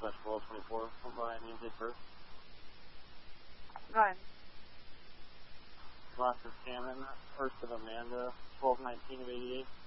12/12/24. What my name is first. Go ahead. Last is Cameron, first of Amanda, 12/19/88.